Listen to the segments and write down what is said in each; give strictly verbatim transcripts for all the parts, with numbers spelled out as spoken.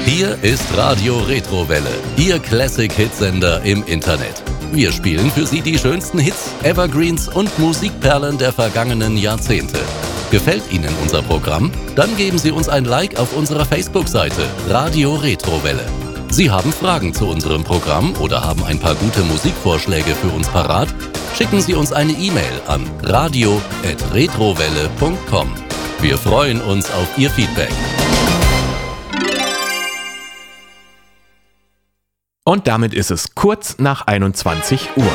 Hier ist Radio Retrowelle, Ihr Classic-Hitsender im Internet. Wir spielen für Sie die schönsten Hits, Evergreens und Musikperlen der vergangenen Jahrzehnte. Gefällt Ihnen unser Programm? Dann geben Sie uns ein Like auf unserer Facebook-Seite Radio Retrowelle. Sie haben Fragen zu unserem Programm oder haben ein paar gute Musikvorschläge für uns parat? Schicken Sie uns eine E-Mail an radio at retrowelle punkt com. Wir freuen uns auf Ihr Feedback. Und damit ist es kurz nach einundzwanzig Uhr.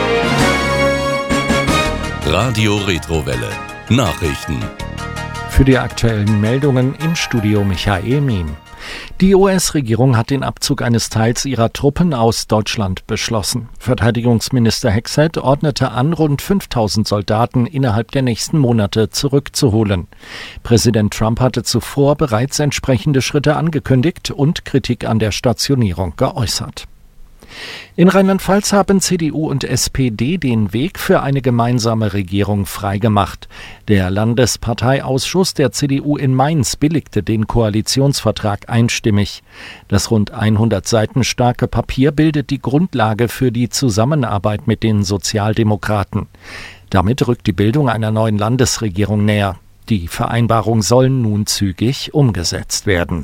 Radio Retrowelle. Nachrichten. Für die aktuellen Meldungen im Studio Michael Miem. Die U S-Regierung hat den Abzug eines Teils ihrer Truppen aus Deutschland beschlossen. Verteidigungsminister Hegseth ordnete an, rund fünftausend Soldaten innerhalb der nächsten Monate zurückzuholen. Präsident Trump hatte zuvor bereits entsprechende Schritte angekündigt und Kritik an der Stationierung geäußert. In Rheinland-Pfalz haben C D U und S P D den Weg für eine gemeinsame Regierung freigemacht. Der Landesparteiausschuss der C D U in Mainz billigte den Koalitionsvertrag einstimmig. Das rund hundert Seiten starke Papier bildet die Grundlage für die Zusammenarbeit mit den Sozialdemokraten. Damit rückt die Bildung einer neuen Landesregierung näher. Die Vereinbarung soll nun zügig umgesetzt werden.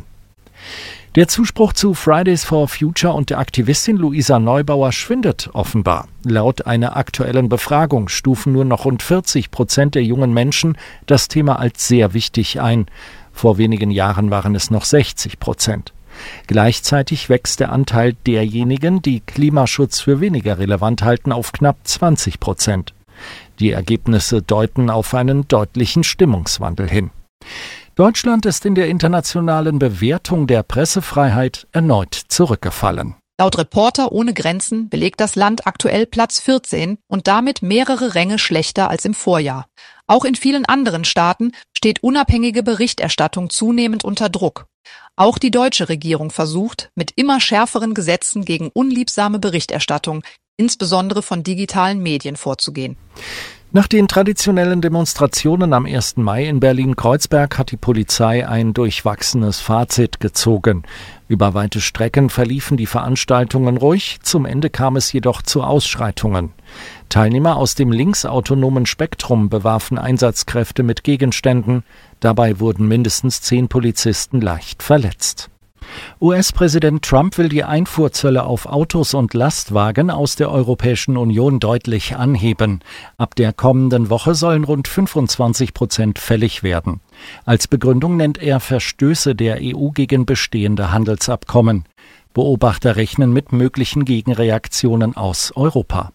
Der Zuspruch zu Fridays for Future und der Aktivistin Luisa Neubauer schwindet offenbar. Laut einer aktuellen Befragung stufen nur noch rund vierzig Prozent der jungen Menschen das Thema als sehr wichtig ein. Vor wenigen Jahren waren es noch sechzig Prozent. Gleichzeitig wächst der Anteil derjenigen, die Klimaschutz für weniger relevant halten, auf knapp zwanzig Prozent. Die Ergebnisse deuten auf einen deutlichen Stimmungswandel hin. Deutschland ist in der internationalen Bewertung der Pressefreiheit erneut zurückgefallen. Laut Reporter ohne Grenzen belegt das Land aktuell Platz vierzehn und damit mehrere Ränge schlechter als im Vorjahr. Auch in vielen anderen Staaten steht unabhängige Berichterstattung zunehmend unter Druck. Auch die deutsche Regierung versucht, mit immer schärferen Gesetzen gegen unliebsame Berichterstattung, insbesondere von digitalen Medien, vorzugehen. Nach den traditionellen Demonstrationen am ersten Mai in Berlin-Kreuzberg hat die Polizei ein durchwachsenes Fazit gezogen. Über weite Strecken verliefen die Veranstaltungen ruhig, zum Ende kam es jedoch zu Ausschreitungen. Teilnehmer aus dem linksautonomen Spektrum bewarfen Einsatzkräfte mit Gegenständen. Dabei wurden mindestens zehn Polizisten leicht verletzt. U S-Präsident Trump will die Einfuhrzölle auf Autos und Lastwagen aus der Europäischen Union deutlich anheben. Ab der kommenden Woche sollen rund fünfundzwanzig Prozent fällig werden. Als Begründung nennt er Verstöße der E U gegen bestehende Handelsabkommen. Beobachter rechnen mit möglichen Gegenreaktionen aus Europa.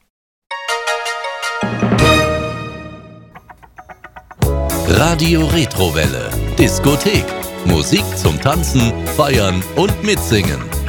Radio Retrowelle. Diskothek. Musik zum Tanzen, Feiern und Mitsingen.